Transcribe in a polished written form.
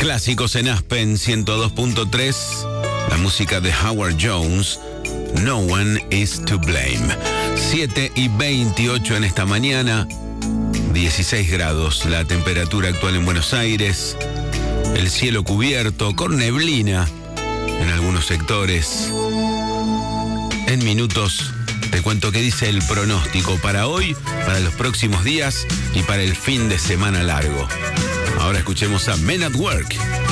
Clásicos en Aspen 102.3. La música de Howard Jones. No One Is to Blame. 7:28 en esta mañana. 16 grados la temperatura actual en Buenos Aires. El cielo cubierto con neblina en algunos sectores. En minutos te cuento qué dice el pronóstico para hoy, para los próximos días y para el fin de semana largo. Ahora escuchemos a Men at Work.